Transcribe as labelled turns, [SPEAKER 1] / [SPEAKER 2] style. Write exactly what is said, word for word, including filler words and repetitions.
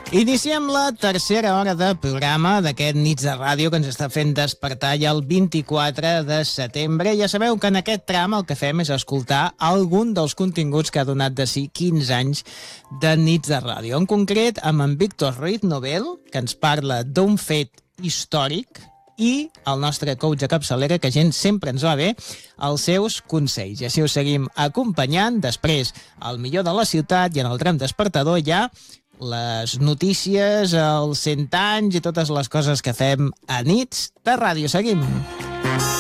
[SPEAKER 1] Iniciem la tercera hora de programa d'aquest Nits de Ràdio que ens està fent despertar ja el vint-i-quatre de setembre. Ja sabeu que en aquest tram el que fem és escoltar algun dels continguts que ha donat de si quinze anys de Nits de Ràdio. En concret, amb en Víctor Ruiz Novel, que ens parla d'un fet històric, i el nostre coach de capçalera, que gent sempre ens va bé, els seus consells. I així us seguim acompanyant. Després, al millor de la ciutat i en el tram despertador ja les notícies, els cent anys i totes les coses que fem a Nits de Ràdio. Seguim.